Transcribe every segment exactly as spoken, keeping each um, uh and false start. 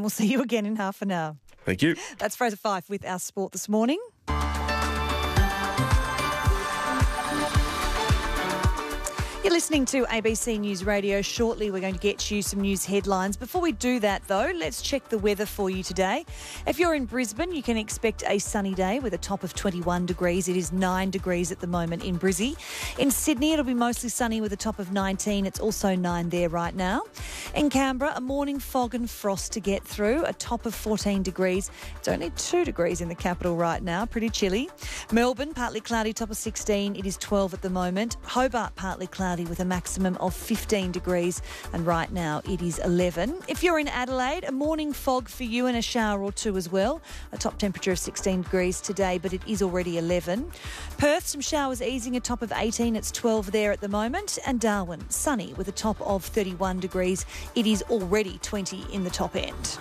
we'll see you again in half an hour. Thank you. That's Fraser Fife with our sport this morning. You're listening to A B C News Radio. Shortly, we're going to get you some news headlines. Before we do that, though, let's check the weather for you today. If you're in Brisbane, you can expect a sunny day with a top of twenty-one degrees. It is nine degrees at the moment in Brizzy. In Sydney, it'll be mostly sunny with a top of nineteen. It's also nine there right now. In Canberra, a morning fog and frost to get through, a top of fourteen degrees. It's only two degrees in the capital right now, pretty chilly. Melbourne, partly cloudy, top of sixteen. It is twelve at the moment. Hobart, partly cloudy with a maximum of fifteen degrees, and right now it is eleven. If you're in Adelaide, a morning fog for you and a shower or two as well. A top temperature of sixteen degrees today, but it is already eleven. Perth, some showers easing, a top of eighteen. It's twelve there at the moment. And Darwin, sunny with a top of thirty-one degrees. It is already twenty in the top end.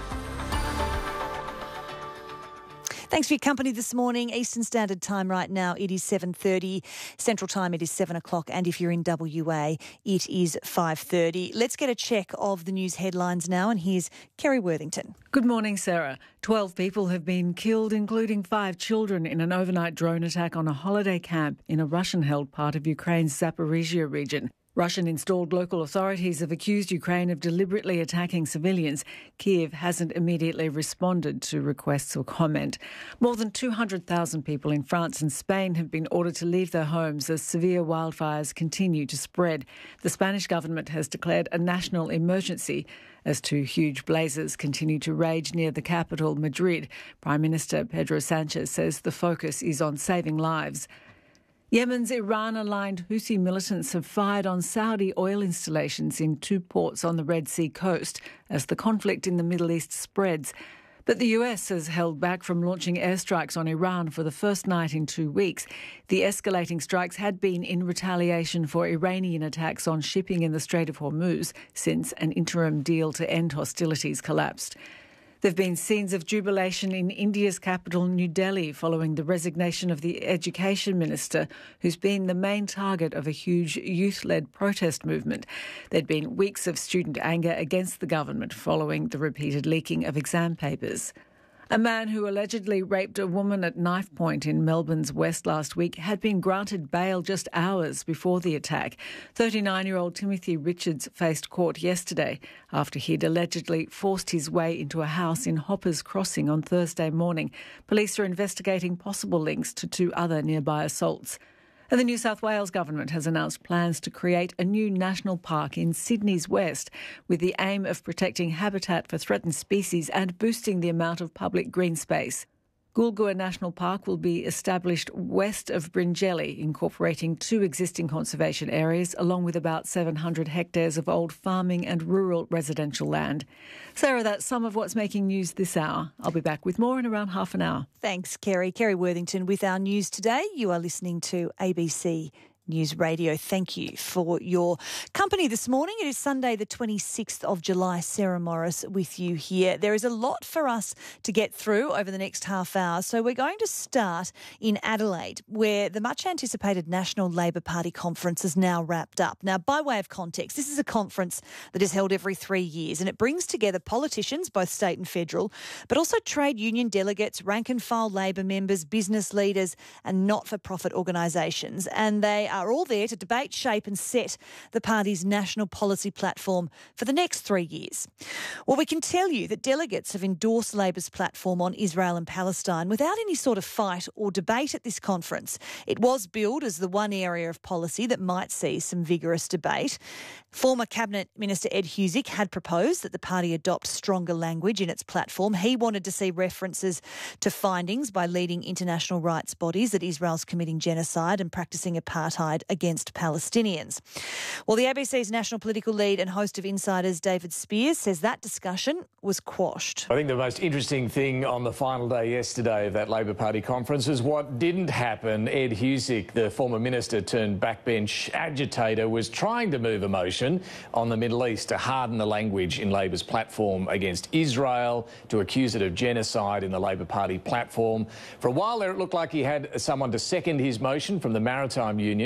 Thanks for your company this morning. Eastern Standard Time right now, it is seven thirty. Central Time, it is seven o'clock. And if you're in W A, it is five thirty. Let's get a check of the news headlines now. And here's Kerry Worthington. Good morning, Sarah. Twelve people have been killed, including five children, in an overnight drone attack on a holiday camp in a Russian-held part of Ukraine's Zaporizhia region. Russian-installed local authorities have accused Ukraine of deliberately attacking civilians. Kiev hasn't immediately responded to requests for comment. More than two hundred thousand people in France and Spain have been ordered to leave their homes as severe wildfires continue to spread. The Spanish government has declared a national emergency as two huge blazes continue to rage near the capital, Madrid. Prime Minister Pedro Sanchez says the focus is on saving lives. Yemen's Iran-aligned Houthi militants have fired on Saudi oil installations in two ports on the Red Sea coast as the conflict in the Middle East spreads. But the U S has held back from launching airstrikes on Iran for the first night in two weeks. The escalating strikes had been in retaliation for Iranian attacks on shipping in the Strait of Hormuz since an interim deal to end hostilities collapsed. There have been scenes of jubilation in India's capital, New Delhi, following the resignation of the education minister, who's been the main target of a huge youth-led protest movement. There'd been weeks of student anger against the government following the repeated leaking of exam papers. A man who allegedly raped a woman at knife point in Melbourne's West last week had been granted bail just hours before the attack. thirty-nine-year-old Timothy Richards faced court yesterday after he'd allegedly forced his way into a house in Hoppers Crossing on Thursday morning. Police are investigating possible links to two other nearby assaults. And the New South Wales government has announced plans to create a new national park in Sydney's west with the aim of protecting habitat for threatened species and boosting the amount of public green space. Goolgowa National Park will be established west of Bringelly, incorporating two existing conservation areas along with about seven hundred hectares of old farming and rural residential land. Sarah, that's some of what's making news this hour. I'll be back with more in around half an hour. Thanks, Kerry. Kerry Worthington with our news today. You are listening to A B C News Radio. Thank you for your company this morning. It is Sunday the twenty-sixth of July. Sarah Morris with you here. There is a lot for us to get through over the next half hour. So we're going to start in Adelaide, where the much anticipated National Labor Party conference is now wrapped up. Now, by way of context, this is a conference that is held every three years and it brings together politicians, both state and federal, but also trade union delegates, rank and file Labor members, business leaders and not-for-profit organisations. And they are all there to debate, shape and set the party's national policy platform for the next three years. Well, we can tell you that delegates have endorsed Labor's platform on Israel and Palestine without any sort of fight or debate at this conference. It was billed as the one area of policy that might see some vigorous debate. Former Cabinet Minister Ed Husic had proposed that the party adopt stronger language in its platform. He wanted to see references to findings by leading international rights bodies that Israel's committing genocide and practising apartheid against Palestinians. Well, the A B C's national political lead and host of Insiders, David Spears, says that discussion was quashed. I think the most interesting thing on the final day yesterday of that Labor Party conference is what didn't happen. Ed Husic, the former minister turned backbench agitator, was trying to move a motion on the Middle East to harden the language in Labor's platform against Israel, to accuse it of genocide in the Labor Party platform. For a while there, it looked like he had someone to second his motion from the Maritime Union,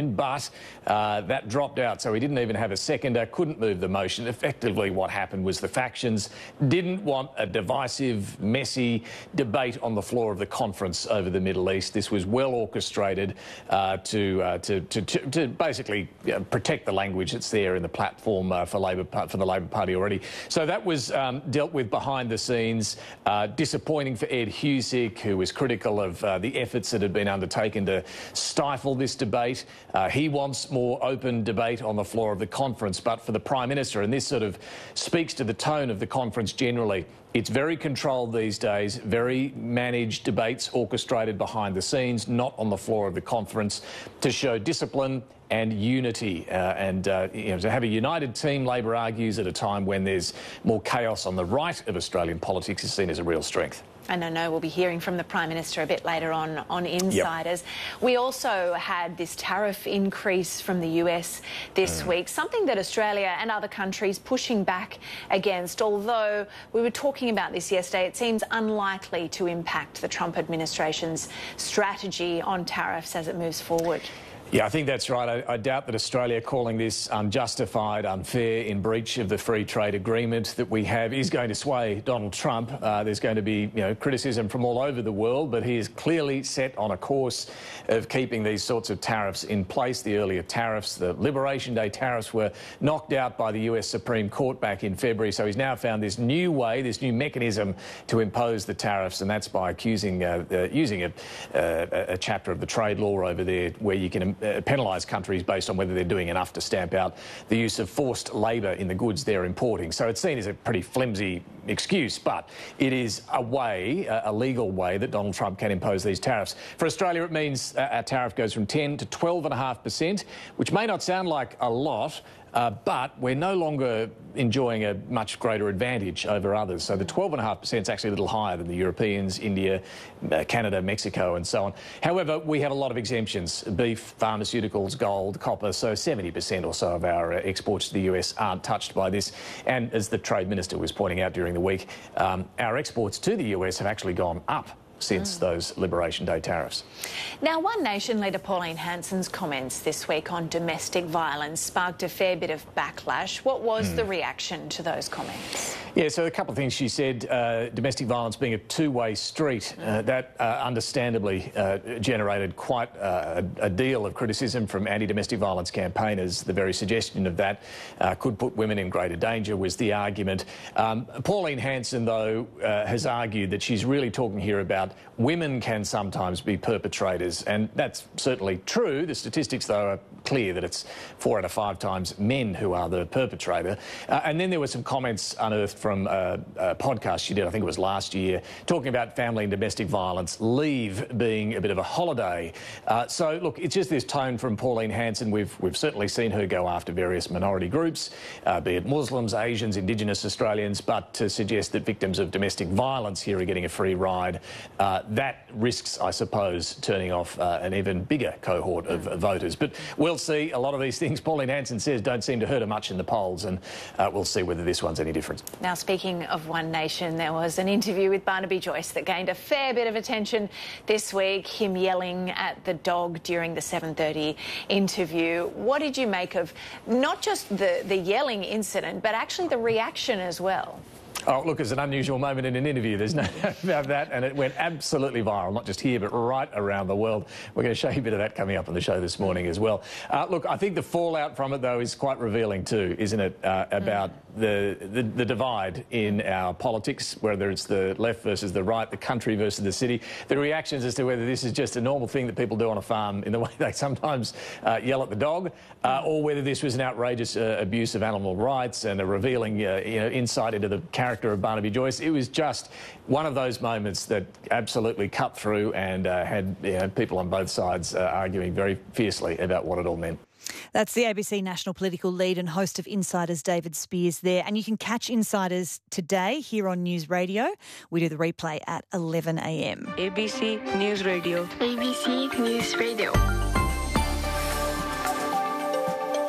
in, but uh, that dropped out. So he didn't even have a seconder, couldn't move the motion. Effectively, what happened was the factions didn't want a divisive, messy debate on the floor of the conference over the Middle East. This was well orchestrated uh, to, uh, to, to, to, to basically you know, protect the language that's there in the platform uh, for, Labor, for the Labor Party already. So that was um, dealt with behind the scenes. Uh, disappointing for Ed Husic, who was critical of uh, the efforts that had been undertaken to stifle this debate. Uh, he wants more open debate on the floor of the conference, but for the Prime Minister, and this sort of speaks to the tone of the conference generally, it's very controlled these days, very managed debates orchestrated behind the scenes, not on the floor of the conference, to show discipline and unity. Uh, and uh, you know, to have a united team, Labor argues, at a time when there's more chaos on the right of Australian politics is seen as a real strength. And I know we'll be hearing from the Prime Minister a bit later on on Insiders. Yep. We also had this tariff increase from the U S this mm. week, something that Australia and other countries pushing back against. Although we were talking about this yesterday, it seems unlikely to impact the Trump administration's strategy on tariffs as it moves forward. Yeah, I think that's right. I, I doubt that Australia calling this unjustified, unfair, in breach of the free trade agreement that we have is going to sway Donald Trump. Uh, there's going to be, you know, criticism from all over the world, but he is clearly set on a course of keeping these sorts of tariffs in place. The earlier tariffs, the Liberation Day tariffs, were knocked out by the U S Supreme Court back in February. So he's now found this new way, this new mechanism to impose the tariffs, and that's by accusing, uh, uh, using a, uh, a chapter of the trade law over there where you can Uh, penalise countries based on whether they're doing enough to stamp out the use of forced labour in the goods they're importing. So it's seen as a pretty flimsy excuse, but it is a way, a legal way, that Donald Trump can impose these tariffs. For Australia, it means our tariff goes from ten to twelve point five percent, which may not sound like a lot, Uh, but we're no longer enjoying a much greater advantage over others. So the twelve point five percent is actually a little higher than the Europeans, India, uh, Canada, Mexico and so on. However, we have a lot of exemptions: beef, pharmaceuticals, gold, copper. So seventy percent or so of our uh, exports to the U S aren't touched by this. And as the Trade Minister was pointing out during the week, um, our exports to the U S have actually gone up since mm. those Liberation Day tariffs. Now, One Nation leader Pauline Hanson's comments this week on domestic violence sparked a fair bit of backlash. What was mm. the reaction to those comments? Yeah, so a couple of things she said. Uh, domestic violence being a two-way street, uh, that uh, understandably uh, generated quite uh, a, a deal of criticism from anti-domestic violence campaigners. The very suggestion of that uh, could put women in greater danger was the argument. Um, Pauline Hanson, though, uh, has argued that she's really talking here about women can sometimes be perpetrators, and that's certainly true. The statistics, though, are clear that it's four out of five times men who are the perpetrator. Uh, and then there were some comments unearthed from uh, a podcast she did, I think it was last year, talking about family and domestic violence, leave being a bit of a holiday. Uh, so, look, it's just this tone from Pauline Hanson. We've, we've certainly seen her go after various minority groups, uh, be it Muslims, Asians, Indigenous Australians, but to suggest that victims of domestic violence here are getting a free ride, Uh, that risks, I suppose, turning off uh, an even bigger cohort of uh, voters. But we'll see. A lot of these things, Pauline Hanson says, don't seem to hurt her much in the polls, and uh, we'll see whether this one's any different. Now, speaking of One Nation, there was an interview with Barnaby Joyce that gained a fair bit of attention this week, him yelling at the dog during the seven thirty interview. What did you make of not just the, the yelling incident, but actually the reaction as well? Oh, look, it's an unusual moment in an interview. There's no doubt about that. And it went absolutely viral, not just here, but right around the world. We're going to show you a bit of that coming up on the show this morning as well. Uh, look, I think the fallout from it, though, is quite revealing too, isn't it, uh, about mm. the, the, the divide in our politics, whether it's the left versus the right, the country versus the city. The reactions as to whether this is just a normal thing that people do on a farm in the way they sometimes uh, yell at the dog, uh, or whether this was an outrageous uh, abuse of animal rights and a revealing uh, you know, insight into the character of Barnaby Joyce. It was just one of those moments that absolutely cut through and uh, had you know, people on both sides uh, arguing very fiercely about what it all meant. That's the A B C national political lead and host of Insiders, David Spears there. And you can catch Insiders today here on News Radio. We do the replay at eleven a m. A B C News Radio. A B C News Radio. Well,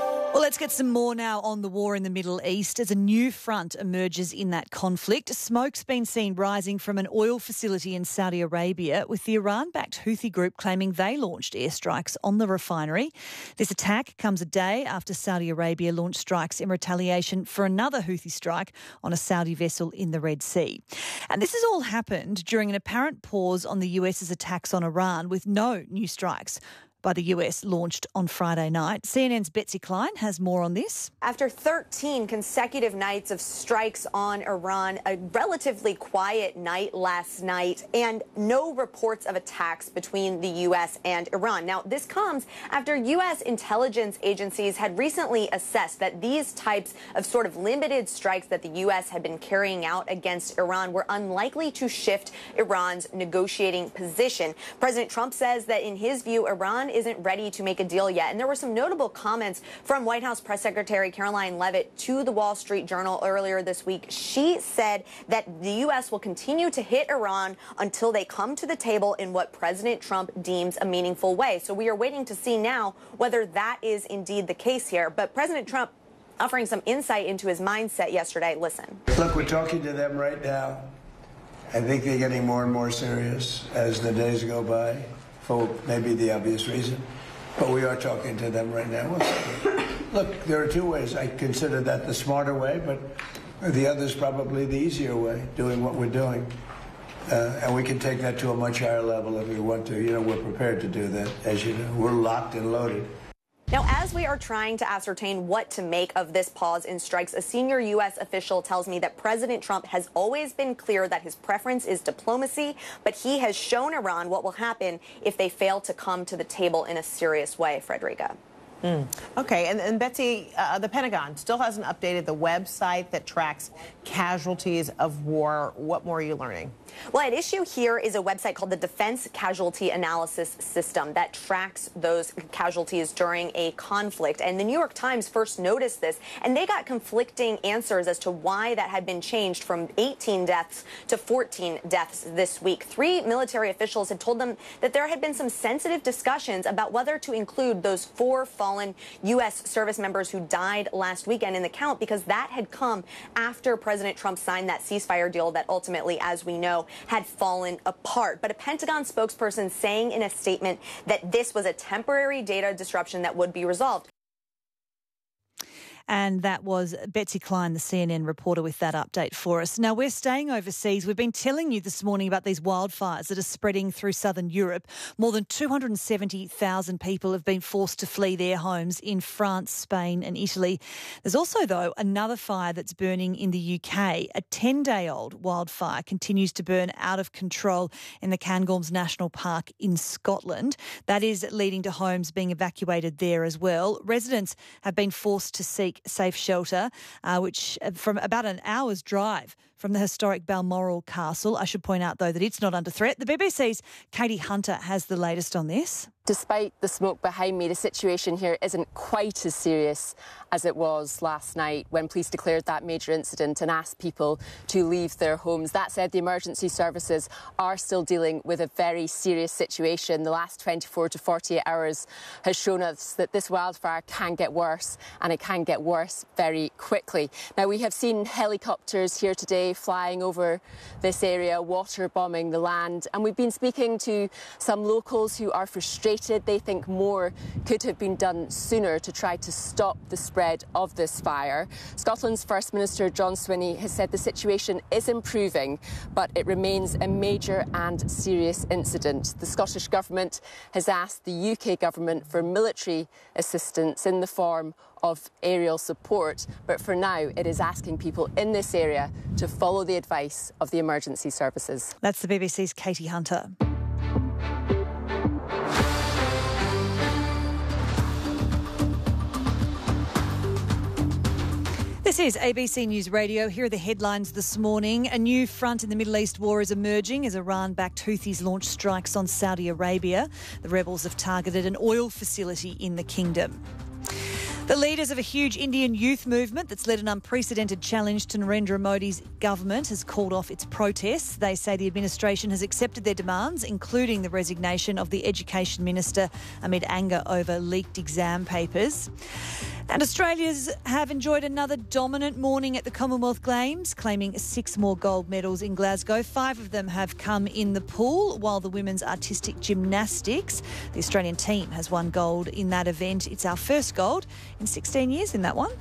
Let's get some more now on the war in the Middle East as a new front emerges in that conflict. Smoke's been seen rising from an oil facility in Saudi Arabia, with the Iran-backed Houthi group claiming they launched airstrikes on the refinery. This attack comes a day after Saudi Arabia launched strikes in retaliation for another Houthi strike on a Saudi vessel in the Red Sea. And this has all happened during an apparent pause on the US's attacks on Iran, with no new strikes by the U S launched on Friday night. C N N's Betsy Klein has more on this. After thirteen consecutive nights of strikes on Iran, a relatively quiet night last night, and no reports of attacks between the U S and Iran. Now, this comes after U S intelligence agencies had recently assessed that these types of sort of limited strikes that the U S had been carrying out against Iran were unlikely to shift Iran's negotiating position. President Trump says that in his view, Iran isn't ready to make a deal yet. And there were some notable comments from White House Press Secretary Caroline Leavitt to the Wall Street Journal earlier this week. She said that the U S will continue to hit Iran until they come to the table in what President Trump deems a meaningful way. So we are waiting to see now whether that is indeed the case here. But President Trump offering some insight into his mindset yesterday. Listen. Look, we're talking to them right now. I think they're getting more and more serious as the days go by, for maybe the obvious reason, but we are talking to them right now. Look, there are two ways. I consider that the smarter way, but the other is probably the easier way, doing what we're doing. Uh, and we can take that to a much higher level if we want to. You know, we're prepared to do that, as you know. We're locked and loaded. Now, as we are trying to ascertain what to make of this pause in strikes, a senior U S official tells me that President Trump has always been clear that his preference is diplomacy, but he has shown Iran what will happen if they fail to come to the table in a serious way. Frederica. Mm. Okay, and, and Betsy, uh, the Pentagon still hasn't updated the website that tracks casualties of war. What more are you learning? Well, at issue here is a website called the Defense Casualty Analysis System that tracks those casualties during a conflict. And the New York Times first noticed this, and they got conflicting answers as to why that had been changed from eighteen deaths to fourteen deaths this week. Three military officials had told them that there had been some sensitive discussions about whether to include those four fallen U S service members who died last weekend in the count, because that had come after President Trump signed that ceasefire deal that ultimately, as we know, had fallen apart. But a Pentagon spokesperson saying in a statement that this was a temporary data disruption that would be resolved. And that was Betsy Klein, the C N N reporter, with that update for us. Now, we're staying overseas. We've been telling you this morning about these wildfires that are spreading through southern Europe. More than two hundred seventy thousand people have been forced to flee their homes in France, Spain and Italy. There's also, though, another fire that's burning in the U K. A ten-day-old wildfire continues to burn out of control in the Cairngorms National Park in Scotland. That is leading to homes being evacuated there as well. Residents have been forced to seek safe shelter, uh, which uh, from about an hour's drive from the historic Balmoral Castle. I should point out, though, that it's not under threat. The B B C's Katie Hunter has the latest on this. Despite the smoke behind me, the situation here isn't quite as serious as it was last night when police declared that major incident and asked people to leave their homes. That said, the emergency services are still dealing with a very serious situation. The last twenty-four to forty-eight hours has shown us that this wildfire can get worse, and it can get worse very quickly. Now, we have seen helicopters here today flying over this area, water bombing the land, and we've been speaking to some locals who are frustrated. They think more could have been done sooner to try to stop the spread of this fire. Scotland's First Minister John Swinney has said the situation is improving, but it remains a major and serious incident. The Scottish Government has asked the U K Government for military assistance in the form of aerial support, but for now it is asking people in this area to follow the advice of the emergency services. That's the B B C's Katie Hunter. This is A B C News Radio. Here are the headlines this morning. A new front in the Middle East war is emerging as Iran-backed Houthis launch strikes on Saudi Arabia. The rebels have targeted an oil facility in the kingdom. The leaders of a huge Indian youth movement that's led an unprecedented challenge to Narendra Modi's government has called off its protests. They say the administration has accepted their demands, including the resignation of the Education Minister amid anger over leaked exam papers. And Australians have enjoyed another dominant morning at the Commonwealth Games, claiming six more gold medals in Glasgow. Five of them have come in the pool, while the women's artistic gymnastics, the Australian team has won gold in that event. It's our first gold in sixteen years in that one.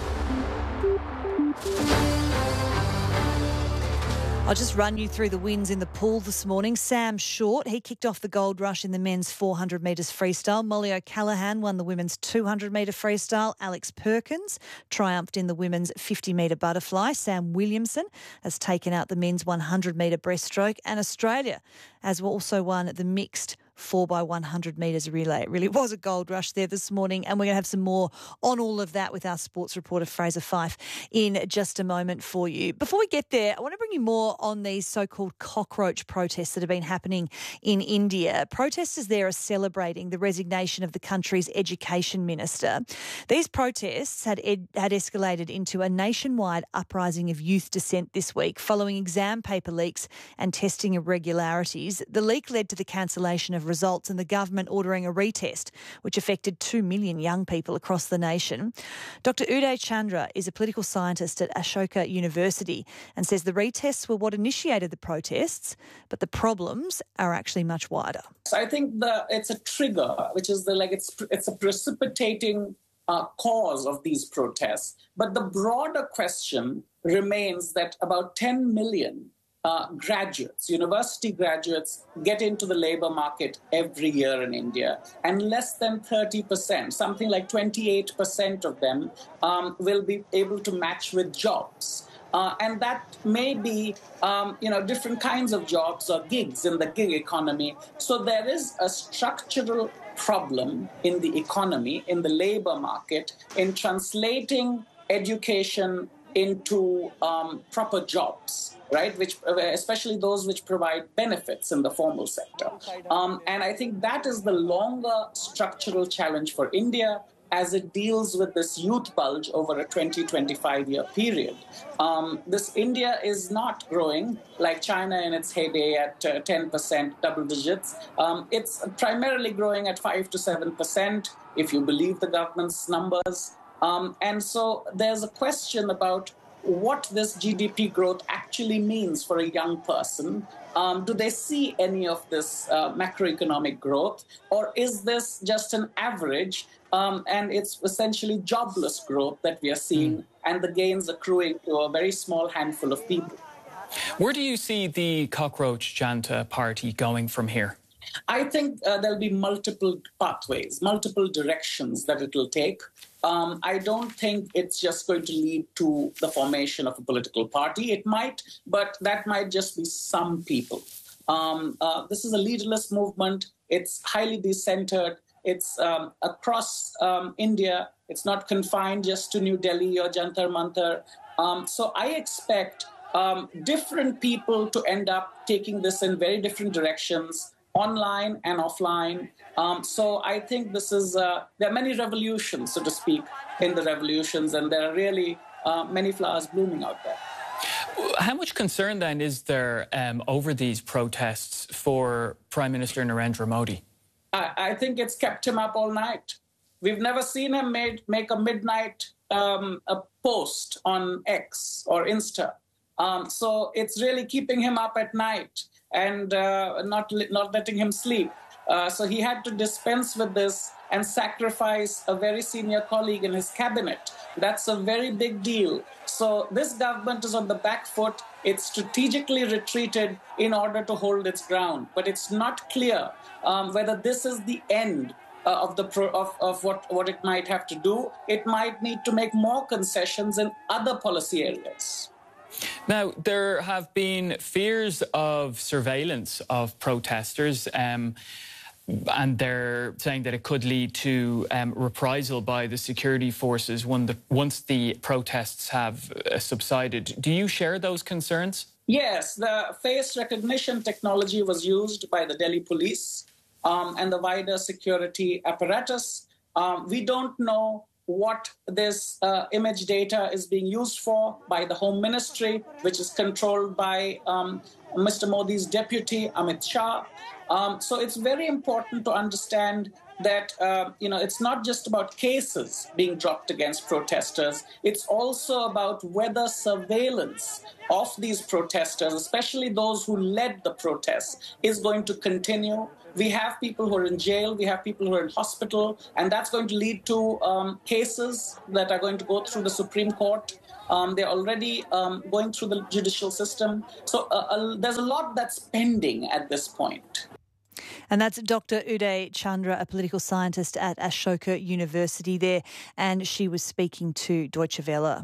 I'll just run you through the wins in the pool this morning. Sam Short, he kicked off the gold rush in the men's four hundred metres freestyle. Molly O'Callaghan won the women's two hundred metre freestyle. Alex Perkins triumphed in the women's fifty metre butterfly. Sam Williamson has taken out the men's one hundred metre breaststroke. And Australia has also won the mixed four by one hundred metres relay. It really was a gold rush there this morning, and we're going to have some more on all of that with our sports reporter Fraser Fife in just a moment for you. Before we get there, I want to bring you more on these so-called cockroach protests that have been happening in India. Protesters there are celebrating the resignation of the country's education minister. These protests had, ed- had escalated into a nationwide uprising of youth dissent this week following exam paper leaks and testing irregularities. The leak led to the cancellation of results and the government ordering a retest, which affected two million young people across the nation. Doctor Uday Chandra is a political scientist at Ashoka University and says the retests were what initiated the protests, but the problems are actually much wider. So I think the it's a trigger, which is the like it's it's a precipitating uh, cause of these protests. But the broader question remains that about ten million Uh, graduates, university graduates, get into the labour market every year in India, and less than thirty percent, something like twenty-eight percent of them um, will be able to match with jobs. Uh, and that may be, um, you know, different kinds of jobs or gigs in the gig economy. So there is a structural problem in the economy, in the labour market, in translating education into um, proper jobs, right? Which, especially those which provide benefits in the formal sector. Um, and I think that is the longer structural challenge for India as it deals with this youth bulge over a twenty, twenty-five year period. Um, this India is not growing like China in its heyday at uh, ten percent, double digits. Um, it's primarily growing at five to seven percent, if you believe the government's numbers. Um, and so there's a question about what this G D P growth actually means for a young person. Um, do they see any of this uh, macroeconomic growth, or is this just an average um, and it's essentially jobless growth that we are seeing mm. and the gains accruing to a very small handful of people? Where do you see the Cockroach Janta party going from here? I think uh, there'll be multiple pathways, multiple directions that it will take. Um, I don't think it's just going to lead to the formation of a political party. It might, but that might just be some people. Um, uh, this is a leaderless movement. It's highly decentered. It's um, across um, India. It's not confined just to New Delhi or Jantar Mantar. Um, so I expect um, different people to end up taking this in very different directions, online and offline. Um, so I think this is, uh, there are many revolutions, so to speak, in the revolutions, and there are really uh, many flowers blooming out there. How much concern then is there um, over these protests for Prime Minister Narendra Modi? I, I think it's kept him up all night. We've never seen him made, make a midnight um, a post on X or Insta. Um, so it's really keeping him up at night and uh, not not letting him sleep. Uh, so he had to dispense with this and sacrifice a very senior colleague in his cabinet. That's a very big deal. So this government is on the back foot. It's strategically retreated in order to hold its ground. But it's not clear um, whether this is the end uh, of the pro- of, of what, what it might have to do. It might need to make more concessions in other policy areas. Now, there have been fears of surveillance of protesters, um, and they're saying that it could lead to um, reprisal by the security forces when the, once the protests have uh, subsided. Do you share those concerns? Yes, the face recognition technology was used by the Delhi police um, and the wider security apparatus. Um, we don't know what this uh, image data is being used for by the Home Ministry, which is controlled by um, Mister Modi's deputy, Amit Shah. Um, so it's very important to understand that, uh, you know, it's not just about cases being dropped against protesters. It's also about whether surveillance of these protesters, especially those who led the protests, is going to continue. We have people who are in jail, we have people who are in hospital, and that's going to lead to um, cases that are going to go through the Supreme Court. Um, they're already um, going through the judicial system. So uh, uh, there's a lot that's pending at this point. And that's Doctor Uday Chandra, a political scientist at Ashoka University there, and she was speaking to Deutsche Welle.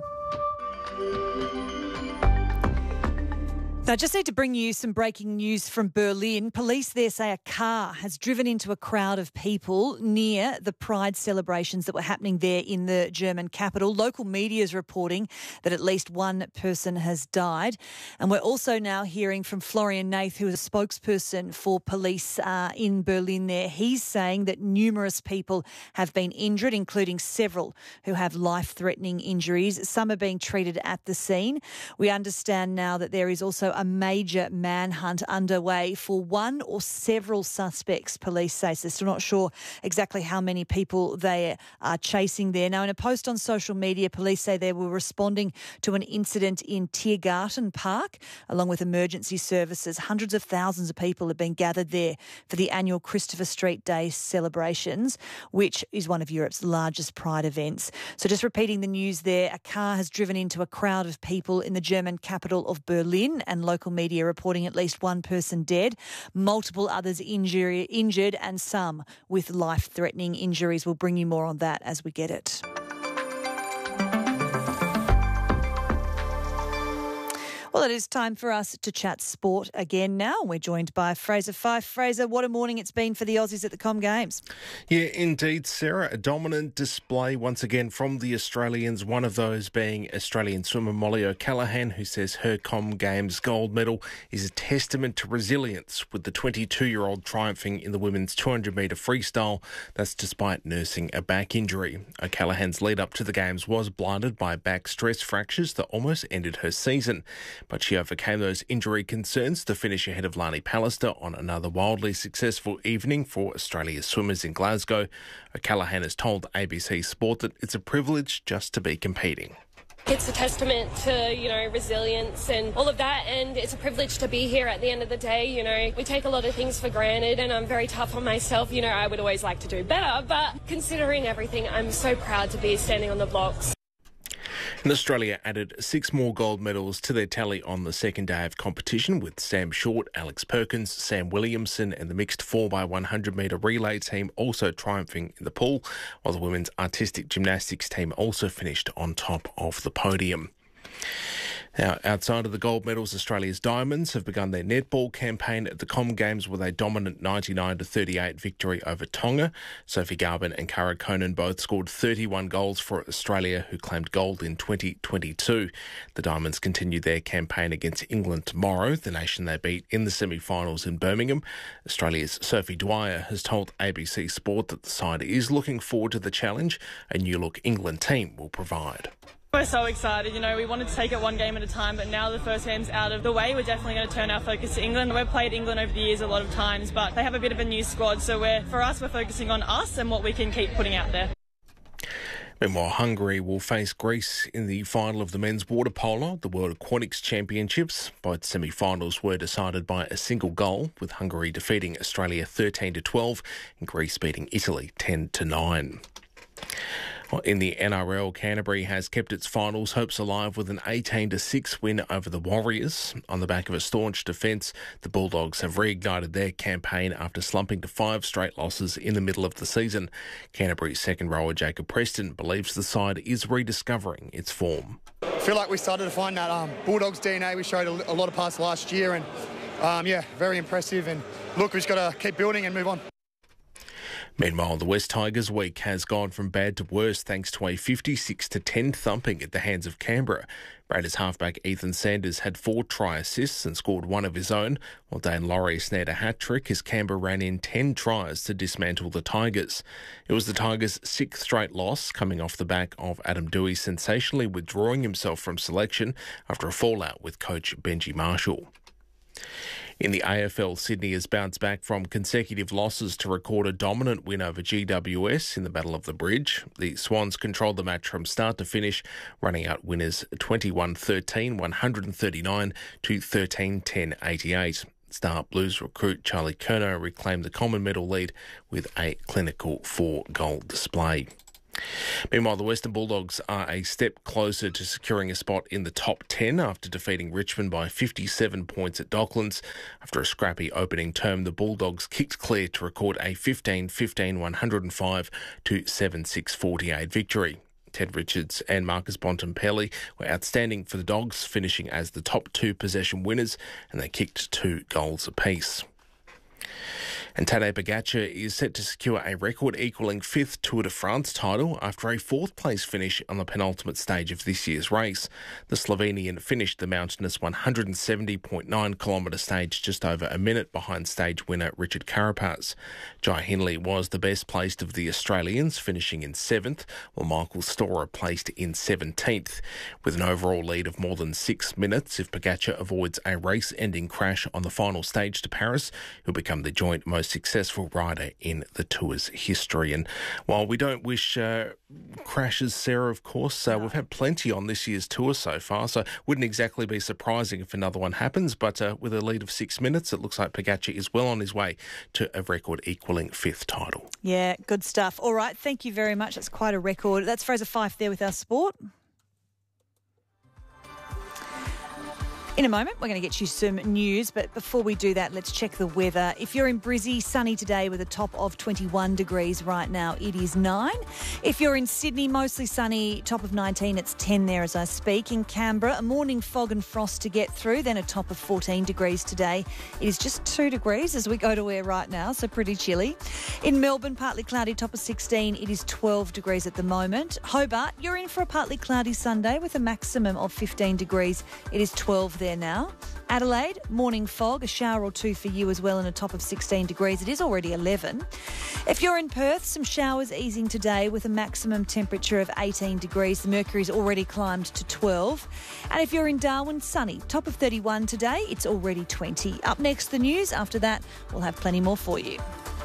Now, I just need to bring you some breaking news from Berlin. Police there say a car has driven into a crowd of people near the Pride celebrations that were happening there in the German capital. Local media is reporting that at least one person has died. And we're also now hearing from Florian Nath, who is a spokesperson for police uh, in Berlin there. He's saying that numerous people have been injured, including several who have life-threatening injuries. Some are being treated at the scene. We understand now that there is also a major manhunt underway for one or several suspects, police say. So still not sure exactly how many people they are chasing there. Now, in a post on social media, police say they were responding to an incident in Tiergarten Park, along with emergency services. Hundreds of thousands of people have been gathered there for the annual Christopher Street Day celebrations, which is one of Europe's largest Pride events. So just repeating the news there, a car has driven into a crowd of people in the German capital of Berlin, and local media reporting at least one person dead, multiple others injury, injured and some with life-threatening injuries. We'll bring you more on that as we get it. Well, it is time for us to chat sport again now. We're joined by Fraser Fyfe. Fraser, what a morning it's been for the Aussies at the Com Games. Yeah, indeed, Sarah. A dominant display once again from the Australians, one of those being Australian swimmer Molly O'Callaghan, who says her Com Games gold medal is a testament to resilience, with the twenty-two-year-old triumphing in the women's two hundred metre freestyle. That's despite nursing a back injury. O'Callaghan's lead up to the Games was blinded by back stress fractures that almost ended her season. But she overcame those injury concerns to finish ahead of Lani Pallister on another wildly successful evening for Australia's swimmers in Glasgow. O'Callaghan has told A B C Sport that it's a privilege just to be competing. It's a testament to, you know, resilience and all of that, and it's a privilege to be here at the end of the day. You know, we take a lot of things for granted, and I'm very tough on myself. You know, I would always like to do better, but considering everything, I'm so proud to be standing on the blocks. And Australia added six more gold medals to their tally on the second day of competition, with Sam Short, Alex Perkins, Sam Williamson and the mixed four by one hundred metre relay team also triumphing in the pool, while the women's artistic gymnastics team also finished on top of the podium. Now, outside of the gold medals, Australia's Diamonds have begun their netball campaign at the Com Games with a dominant ninety-nine to thirty-eight victory over Tonga. Sophie Garbin and Cara Conan both scored thirty-one goals for Australia, who claimed gold in twenty twenty-two. The Diamonds continue their campaign against England tomorrow, the nation they beat in the semi-finals in Birmingham. Australia's Sophie Dwyer has told A B C Sport that the side is looking forward to the challenge a new-look England team will provide. We're so excited, you know, we wanted to take it one game at a time, but now the first game's out of the way, we're definitely going to turn our focus to England. We've played England over the years a lot of times, but they have a bit of a new squad, so we're, for us, we're focusing on us and what we can keep putting out there. Meanwhile, Hungary will face Greece in the final of the men's water polo, the World Aquatics Championships. Both semi-finals were decided by a single goal, with Hungary defeating Australia thirteen to twelve and Greece beating Italy ten to nine. In the N R L, Canterbury has kept its finals hopes alive with an eighteen to six win over the Warriors. On the back of a staunch defence, the Bulldogs have reignited their campaign after slumping to five straight losses in the middle of the season. Canterbury's second rower Jacob Preston believes the side is rediscovering its form. I feel like we started to find that um, Bulldogs D N A we showed a, a lot of past last year, and um, yeah, very impressive. And look, we've just got to keep building and move on. Meanwhile, the West Tigers' week has gone from bad to worse thanks to a fifty-six to ten thumping at the hands of Canberra. Raiders halfback Ethan Sanders had four try assists and scored one of his own, while Dane Laurie snared a hat-trick as Canberra ran in ten tries to dismantle the Tigers. It was the Tigers' sixth straight loss, coming off the back of Adam Dewey sensationally withdrawing himself from selection after a fallout with coach Benji Marshall. In the A F L, Sydney has bounced back from consecutive losses to record a dominant win over G W S in the Battle of the Bridge. The Swans controlled the match from start to finish, running out winners twenty-one thirteen, one thirty-nine to thirteen ten eighty-eight. Star Blues recruit Charlie Curnow reclaimed the common medal lead with a clinical four-goal display. Meanwhile, the Western Bulldogs are a step closer to securing a spot in the top ten after defeating Richmond by fifty-seven points at Docklands. After a scrappy opening term, the Bulldogs kicked clear to record a fifteen fifteen, one oh five to seven six forty-eight victory. Ted Richards and Marcus Bontempelli were outstanding for the Dogs, finishing as the top two possession winners, and they kicked two goals apiece. And Tadej Pogacar is set to secure a record-equalling fifth Tour de France title after a fourth-place finish on the penultimate stage of this year's race. The Slovenian finished the mountainous one hundred seventy point nine kilometre stage just over a minute behind stage winner Richard Carapaz. Jai Hindley was the best-placed of the Australians, finishing in seventh, while Michael Storer placed in seventeenth. With an overall lead of more than six minutes, if Pogacar avoids a race-ending crash on the final stage to Paris, he'll become the joint most successful rider in the Tour's history. And while we don't wish uh, crashes, Sarah, of course, uh, we've had plenty on this year's Tour so far, so wouldn't exactly be surprising if another one happens. But uh, with a lead of six minutes, it looks like Pogacar is well on his way to a record-equalling fifth title. Yeah, good stuff. All right, thank you very much. That's quite a record. That's Fraser Fyfe there with our sport. In a moment, we're going to get you some news, but before we do that, let's check the weather. If you're in Brizzy, sunny today with a top of twenty-one degrees right now, it is nine. If you're in Sydney, mostly sunny, top of nineteen, it's ten there as I speak. In Canberra, a morning fog and frost to get through, then a top of fourteen degrees today. It is just two degrees as we go to air right now, so pretty chilly. In Melbourne, partly cloudy, top of sixteen, it is twelve degrees at the moment. Hobart, you're in for a partly cloudy Sunday with a maximum of fifteen degrees. It is twelve there now. Adelaide, morning fog, a shower or two for you as well, and a top of sixteen degrees. It is already eleven. If you're in Perth, some showers easing today with a maximum temperature of eighteen degrees. The mercury's already climbed to twelve. And if you're in Darwin, sunny, top of thirty-one today. It's already twenty. Up next, the news. After that, we'll have plenty more for you.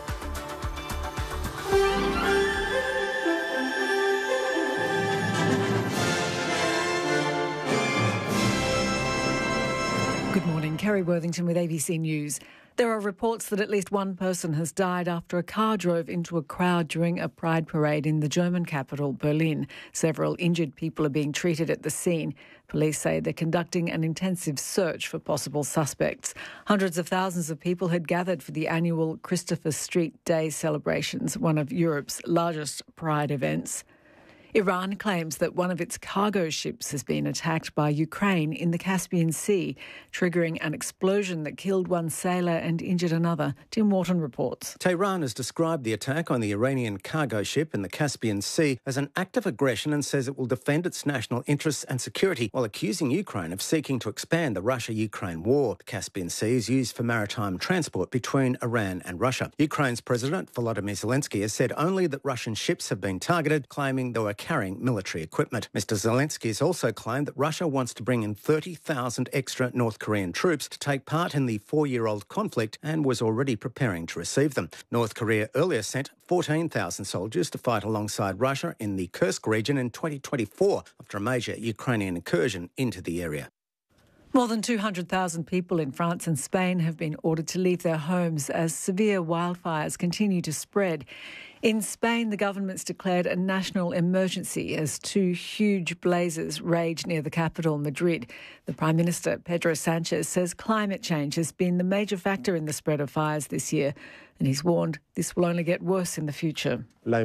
Good morning, Kerry Worthington with A B C News. There are reports that at least one person has died after a car drove into a crowd during a pride parade in the German capital, Berlin. Several injured people are being treated at the scene. Police say they're conducting an intensive search for possible suspects. Hundreds of thousands of people had gathered for the annual Christopher Street Day celebrations, one of Europe's largest pride events. Iran claims that one of its cargo ships has been attacked by Ukraine in the Caspian Sea, triggering an explosion that killed one sailor and injured another. Tim Wharton reports. Tehran has described the attack on the Iranian cargo ship in the Caspian Sea as an act of aggression and says it will defend its national interests and security, while accusing Ukraine of seeking to expand the Russia-Ukraine war. The Caspian Sea is used for maritime transport between Iran and Russia. Ukraine's President Volodymyr Zelensky has said only that Russian ships have been targeted, claiming they were carrying military equipment. Mister Zelensky has also claimed that Russia wants to bring in thirty thousand extra North Korean troops to take part in the four-year-old conflict and was already preparing to receive them. North Korea earlier sent fourteen thousand soldiers to fight alongside Russia in the Kursk region in twenty twenty-four after a major Ukrainian incursion into the area. More than two hundred thousand people in France and Spain have been ordered to leave their homes as severe wildfires continue to spread. In Spain, the government's declared a national emergency as two huge blazes rage near the capital, Madrid. The Prime Minister, Pedro Sanchez, says climate change has been the major factor in the spread of fires this year, and he's warned this will only get worse in the future.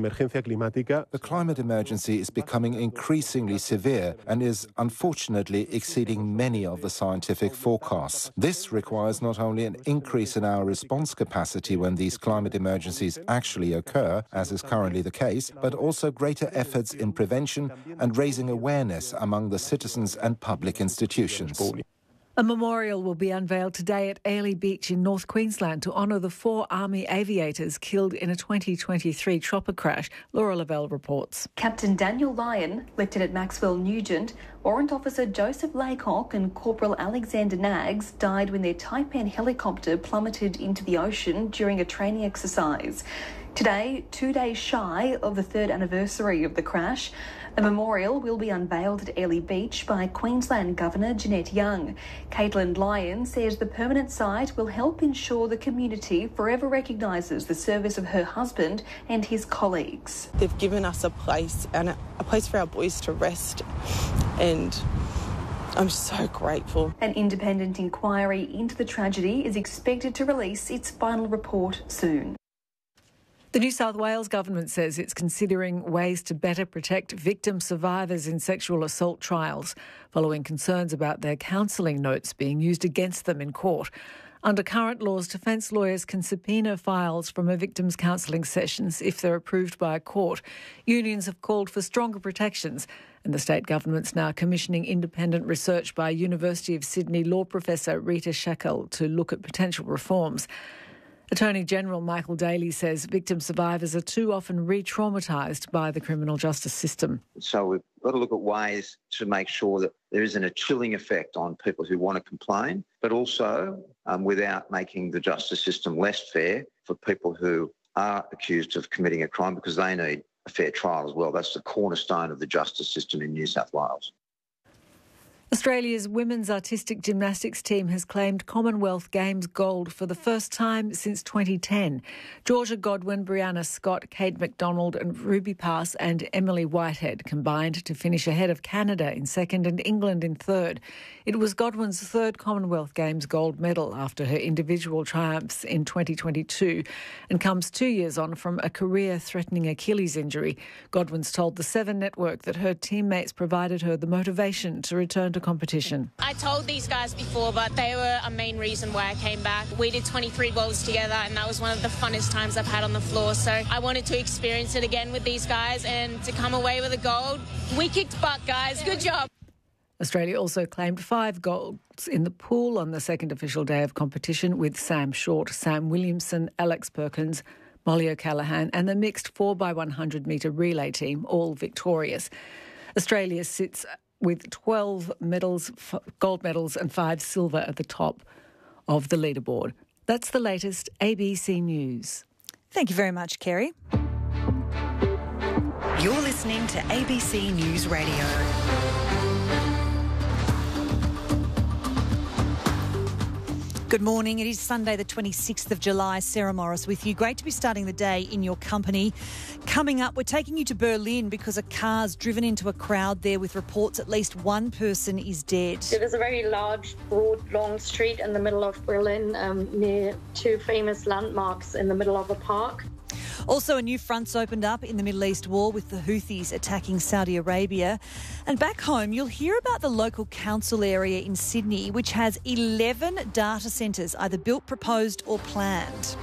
The climate emergency is becoming increasingly severe and is unfortunately exceeding many of the scientific forecasts. This requires not only an increase in our response capacity when these climate emergencies actually occur, as is currently the case, but also greater efforts in prevention and raising awareness among the citizens and public institutions. A memorial will be unveiled today at Airlie Beach in North Queensland to honour the four Army aviators killed in a twenty twenty-three chopper crash. Laura Lavelle reports. Captain Daniel Lyon, Lieutenant Maxwell Nugent, Warrant Officer Joseph Laycock and Corporal Alexander Nags died when their Taipan helicopter plummeted into the ocean during a training exercise. Today, two days shy of the third anniversary of the crash, a memorial will be unveiled at Airlie Beach by Queensland Governor Jeanette Young. Caitlin Lyon says the permanent site will help ensure the community forever recognises the service of her husband and his colleagues. They've given us a place and a, a place for our boys to rest, and I'm so grateful. An independent inquiry into the tragedy is expected to release its final report soon. The New South Wales government says it's considering ways to better protect victim survivors in sexual assault trials, following concerns about their counselling notes being used against them in court. Under current laws, defence lawyers can subpoena files from a victim's counselling sessions if they're approved by a court. Unions have called for stronger protections, and the state government's now commissioning independent research by University of Sydney law professor Rita Shackle to look at potential reforms. Attorney General Michael Daly says victim survivors are too often re-traumatised by the criminal justice system. So we've got to look at ways to make sure that there isn't a chilling effect on people who want to complain, but also um, without making the justice system less fair for people who are accused of committing a crime, because they need a fair trial as well. That's the cornerstone of the justice system in New South Wales. Australia's women's artistic gymnastics team has claimed Commonwealth Games gold for the first time since twenty ten. Georgia Godwin, Brianna Scott, Kate McDonald and Ruby Pass and Emily Whitehead combined to finish ahead of Canada in second and England in third. It was Godwin's third Commonwealth Games gold medal after her individual triumphs in twenty twenty-two and comes two years on from a career-threatening Achilles injury. Godwin's told the Seven Network that her teammates provided her the motivation to return to competition. I told these guys before, but they were a main reason why I came back. We did twenty-three bowls together, and that was one of the funnest times I've had on the floor. So I wanted to experience it again with these guys and to come away with a gold. We kicked butt, guys. Good job. Australia also claimed five golds in the pool on the second official day of competition, with Sam Short, Sam Williamson, Alex Perkins, Molly O'Callaghan and the mixed four by one hundred metre relay team all victorious. Australia sits with twelve medals, gold medals and five silver at the top of the leaderboard. That's the latest A B C News. Thank you very much, Kerry. You're listening to A B C News Radio. Good morning. It is Sunday the twenty-sixth of July. Sarah Morris with you. Great to be starting the day in your company. Coming up, we're taking you to Berlin because a car's driven into a crowd there with reports at least one person is dead. It is a very large, broad, long street in the middle of Berlin, um, near two famous landmarks in the middle of a park. Also, a new front's opened up in the Middle East war with the Houthis attacking Saudi Arabia. And back home, you'll hear about the local council area in Sydney, which has eleven data centres either built, proposed or planned.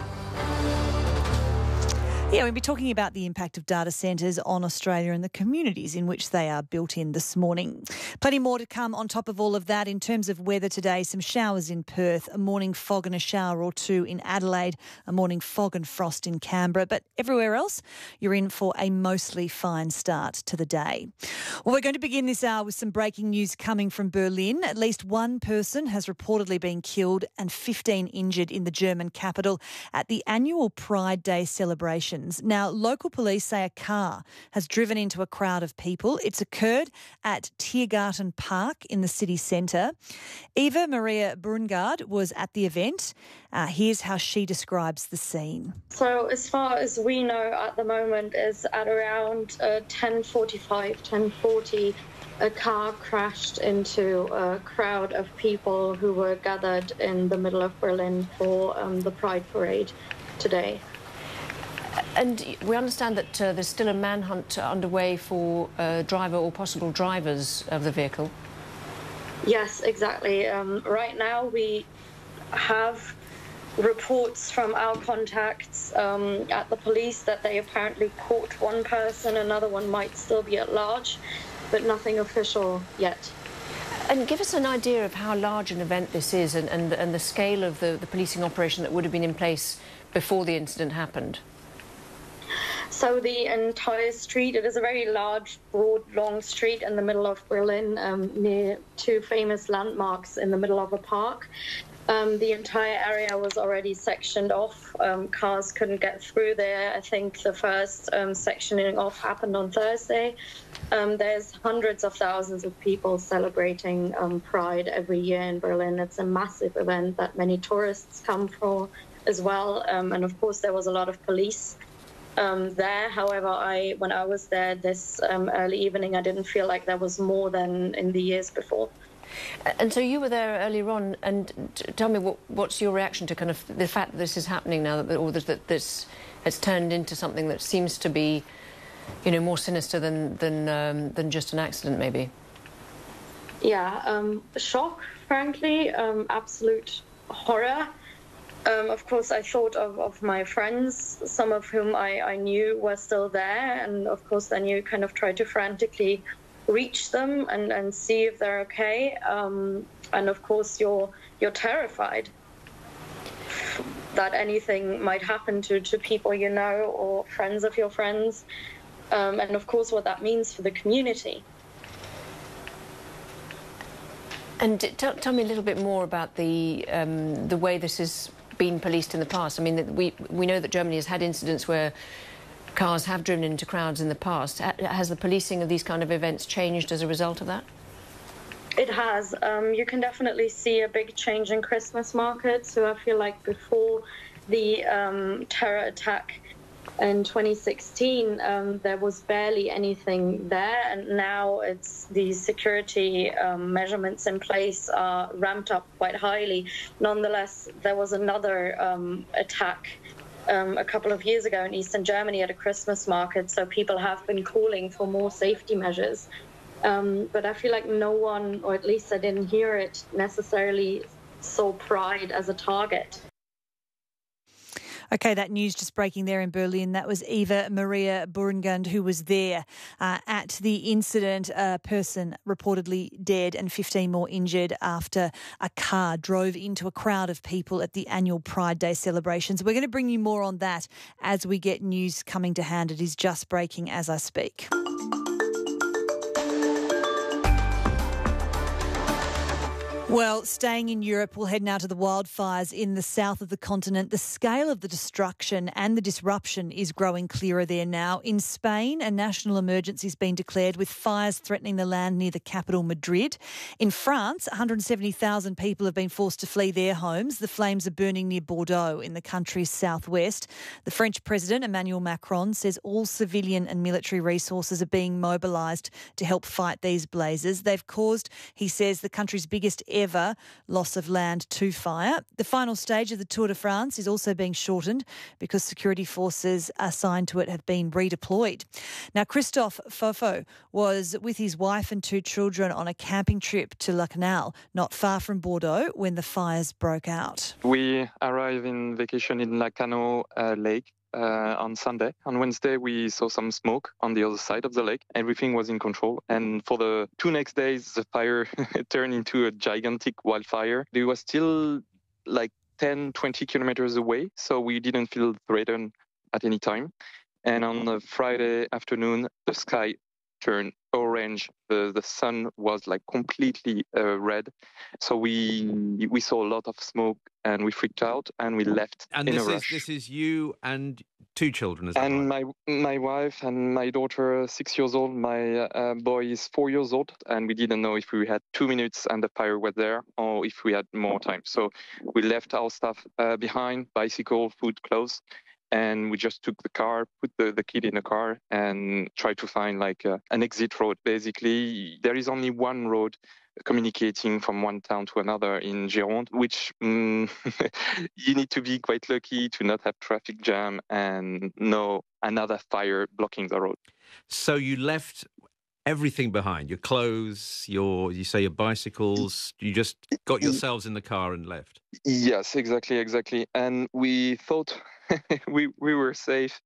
Yeah, we'll be talking about the impact of data centres on Australia and the communities in which they are built in this morning. Plenty more to come on top of all of that in terms of weather today. Some showers in Perth, a morning fog and a shower or two in Adelaide, a morning fog and frost in Canberra. But everywhere else, you're in for a mostly fine start to the day. Well, we're going to begin this hour with some breaking news coming from Berlin. At least one person has reportedly been killed and fifteen injured in the German capital at the annual Pride Day celebration. Now, local police say a car has driven into a crowd of people. It's occurred at Tiergarten Park in the city centre. Eva Maria Brungard was at the event. Uh, here's how she describes the scene. So as far as we know at the moment is at around uh, ten forty-five, ten forty, a car crashed into a crowd of people who were gathered in the middle of Berlin for um, the Pride Parade today. And we understand that uh, there's still a manhunt underway for uh, driver or possible drivers of the vehicle. Yes, exactly. Um, right now we have reports from our contacts um, at the police that they apparently caught one person, another one might still be at large, but nothing official yet. And give us an idea of how large an event this is and, and, and the scale of the, the policing operation that would have been in place before the incident happened. So the entire street, it is a very large, broad, long street in the middle of Berlin, um, near two famous landmarks in the middle of a park. Um, the entire area was already sectioned off. Um, cars couldn't get through there. I think the first um, sectioning off happened on Thursday. Um, there's hundreds of thousands of people celebrating um, Pride every year in Berlin. It's a massive event that many tourists come for as well. Um, and of course, there was a lot of police um, there. However, I, when I was there this um, early evening, I didn't feel like there was more than in the years before. And so you were there earlier on, and t- tell me what, what's your reaction to kind of the fact that this is happening now, that, or that this has turned into something that seems to be, you know, more sinister than than um, than just an accident, maybe? Yeah, um, shock, frankly, um, absolute horror. Um, of course, I thought of, of my friends, some of whom I, I knew were still there, and of course then you kind of try to frantically reach them and, and see if they're okay. Um, and of course, you're you're terrified that anything might happen to, to people you know or friends of your friends. Um, and of course, what that means for the community. And tell, tell me a little bit more about the um, the way this has been policed in the past. I mean, we we know that Germany has had incidents where cars have driven into crowds in the past. Has the policing of these kind of events changed as a result of that? It has. Um, you can definitely see a big change in Christmas markets. So I feel like before the um, terror attack in twenty sixteen, um, there was barely anything there. And now it's the security um, measurements in place are ramped up quite highly. Nonetheless, there was another um, attack Um, a couple of years ago in Eastern Germany at a Christmas market, so people have been calling for more safety measures. Um, but I feel like no one, or at least I didn't hear it, necessarily saw Pride as a target. Okay, that news just breaking there in Berlin. That was Eva Maria Burgund, who was there uh, at the incident. A person reportedly dead and fifteen more injured after a car drove into a crowd of people at the annual Pride Day celebrations. We're going to bring you more on that as we get news coming to hand. It is just breaking as I speak. Well, staying in Europe, we'll head now to the wildfires in the south of the continent. The scale of the destruction and the disruption is growing clearer there now. In Spain, a national emergency has been declared with fires threatening the land near the capital, Madrid. In France, one hundred seventy thousand people have been forced to flee their homes. The flames are burning near Bordeaux in the country's southwest. The French President, Emmanuel Macron, says all civilian and military resources are being mobilised to help fight these blazes. They've caused, he says, the country's biggest ever loss of land to fire. The final stage of the Tour de France is also being shortened because security forces assigned to it have been redeployed. Now, Christophe Fofo was with his wife and two children on a camping trip to La Canale, not far from Bordeaux, when the fires broke out. We arrived in vacation in La Canale uh, Lake. Uh, on Sunday. On Wednesday, we saw some smoke on the other side of the lake. Everything was in control. And for the two next days, the fire turned into a gigantic wildfire. It was still like ten, twenty kilometers away, so we didn't feel threatened at any time. And on the Friday afternoon, the sky turned orange. The, the sun was like completely uh, red. So we we saw a lot of smoke and we freaked out and we left and in this a is, rush. This is you and two children, is that And right? my my wife and my daughter, six years old. My uh, boy is four years old. And we didn't know if we had two minutes and the fire was there or if we had more time. So we left our stuff uh, behind, bicycle, food, clothes. And we just took the car, put the, the kid in the car and tried to find like uh, an exit road. Basically, there is only one road communicating from one town to another in Gironde, which um, you need to be quite lucky to not have traffic jam and no another fire blocking the road. So you left everything behind, your clothes, your, you say your bicycles, you just got yourselves in the car and left? Yes, exactly, exactly. And we thought we we were safe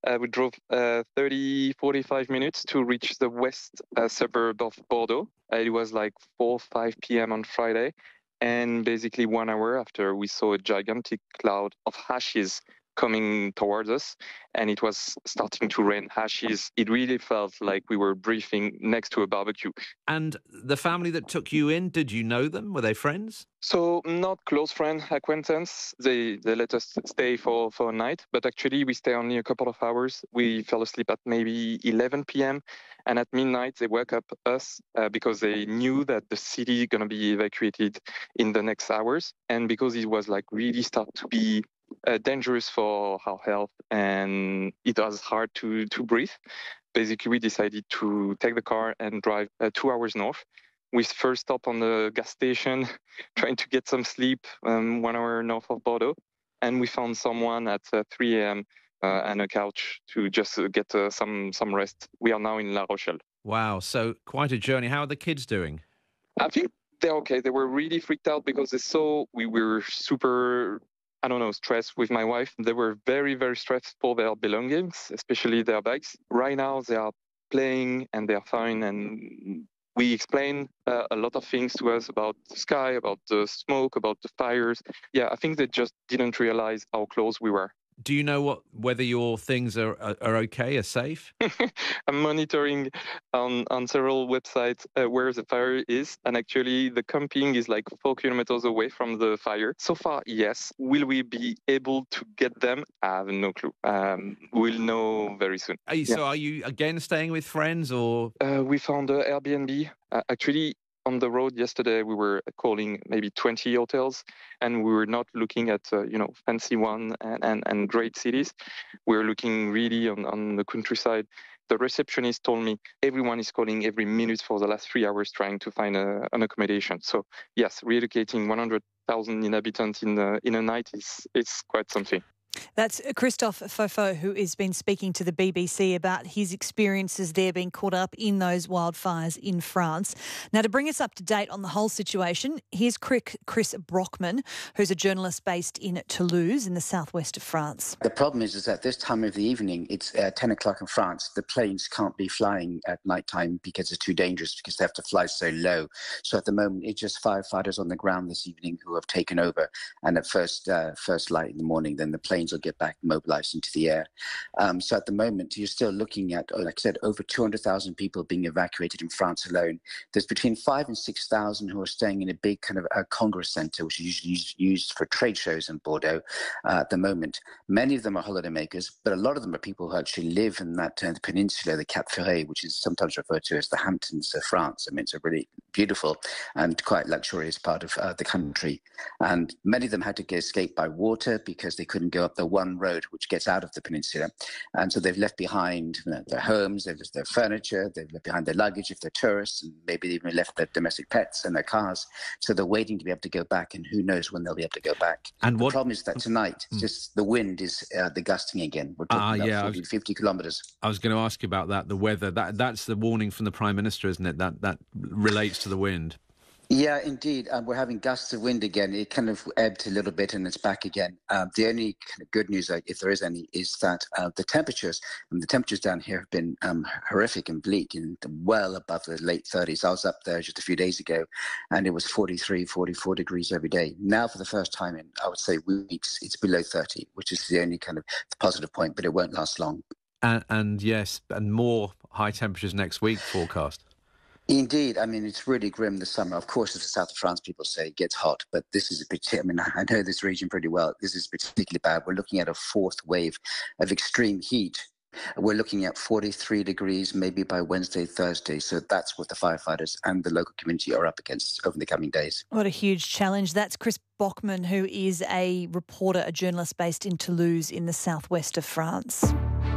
Uh, we drove uh, thirty, forty-five minutes to reach the west uh, suburb of Bordeaux. Uh, it was like four, five p.m. on Friday. And basically one hour after, we saw a gigantic cloud of ashes coming towards us, and it was starting to rain ashes. It really felt like we were breathing next to a barbecue. And the family that took you in, did you know them? Were they friends? So not close friend, acquaintance. They they let us stay for, for a night, but actually we stayed only a couple of hours. We fell asleep at maybe eleven p.m. and at midnight they woke up us uh, because they knew that the city is going to be evacuated in the next hours, and because it was like really start to be Uh, dangerous for our health, and it was hard to, to breathe. Basically, we decided to take the car and drive uh, two hours north. We first stopped on the gas station, trying to get some sleep, um, one hour north of Bordeaux, and we found someone at uh, three a.m. Uh, and a couch to just uh, get uh, some some rest. We are now in La Rochelle. Wow, so quite a journey. How are the kids doing? I think they're okay. They were really freaked out because they saw we were super, I don't know, stressed with my wife. They were very, very stressed for their belongings, especially their bags. Right now, they are playing and they are fine. And we explained uh, a lot of things to us about the sky, about the smoke, about the fires. Yeah, I think they just didn't realize how close we were. Do you know what whether your things are are, are okay, are safe? I'm monitoring on, on several websites uh, where the fire is, and actually the camping is like four kilometers away from the fire. So far, yes. Will we be able to get them? I have no clue. Um, we'll know very soon. Are you, yeah. So are you again staying with friends or? Uh, we found an Airbnb. Uh, actually, on the road yesterday, we were calling maybe twenty hotels, and we were not looking at, uh, you know, fancy one and, and, and great cities. We were looking really on, on the countryside. The receptionist told me everyone is calling every minute for the last three hours trying to find a, an accommodation. So yes, relocating one hundred thousand inhabitants in, uh, in a night is it's quite something. That's Christophe Fofo, who has been speaking to the B B C about his experiences there being caught up in those wildfires in France. Now, to bring us up to date on the whole situation, here's Chris Brockman, who's a journalist based in Toulouse in the southwest of France. The problem is, is at this time of the evening, it's uh, ten o'clock in France. The planes can't be flying at nighttime because it's too dangerous, because they have to fly so low. So at the moment, it's just firefighters on the ground this evening who have taken over. And at first, uh, first light in the morning, then the planes will get back mobilized into the air. Um, so at the moment, you're still looking at, like I said, over two hundred thousand people being evacuated in France alone. There's between five and six thousand who are staying in a big kind of a Congress center, which is usually used, used for trade shows in Bordeaux uh, at the moment. Many of them are holidaymakers, but a lot of them are people who actually live in that uh, peninsula, the Cap Ferret, which is sometimes referred to as the Hamptons of France. I mean, it's a really beautiful and quite luxurious part of uh, the country. And many of them had to get escape by water because they couldn't go up the one road which gets out of the peninsula. And so they've left behind you know, their homes, they've left their furniture, they've left behind their luggage if they're tourists, and maybe they even left their domestic pets and their cars. So they're waiting to be able to go back, and who knows when they'll be able to go back. And what... The problem is that tonight, mm. just the wind is uh, the gusting again. We're talking uh, about yeah, forty to fifty kilometres. I was going to ask you about that, the weather. That That's the warning from the Prime Minister, isn't it? That, that relates to the wind. Yeah, indeed. Um, we're having gusts of wind again. It kind of ebbed a little bit and it's back again. Uh, the only kind of good news, if there is any, is that uh, the temperatures, and the temperatures down here have been um, horrific and bleak and well above the late thirties. I was up there just a few days ago and it was forty-three, forty-four degrees every day. Now, for the first time in, I would say, weeks, it's below thirty, which is the only kind of positive point, but it won't last long. And, and yes, and more high temperatures next week forecast. Indeed. I mean, it's really grim this summer. Of course, as the south of France people say, it gets hot, but this is a particular, I mean, I know this region pretty well. This is particularly bad. We're looking at a fourth wave of extreme heat. We're looking at forty-three degrees maybe by Wednesday, Thursday. So that's what the firefighters and the local community are up against over the coming days. What a huge challenge. That's Chris Brockman, who is a reporter, a journalist based in Toulouse in the southwest of France.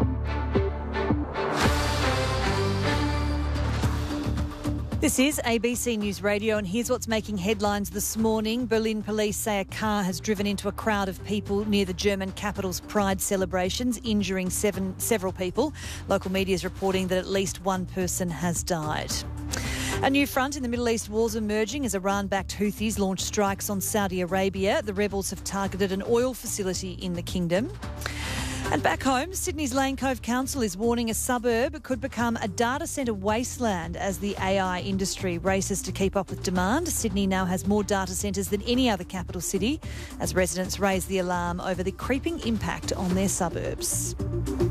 This is A B C News Radio, and here's what's making headlines this morning. Berlin police say a car has driven into a crowd of people near the German capital's Pride celebrations, injuring seven, several people. Local media is reporting that at least one person has died. A new front in the Middle East war's emerging as Iran-backed Houthis launch strikes on Saudi Arabia. The rebels have targeted an oil facility in the kingdom. And back home, Sydney's Lane Cove Council is warning a suburb could become a data centre wasteland as the A I industry races to keep up with demand. Sydney now has more data centres than any other capital city as residents raise the alarm over the creeping impact on their suburbs.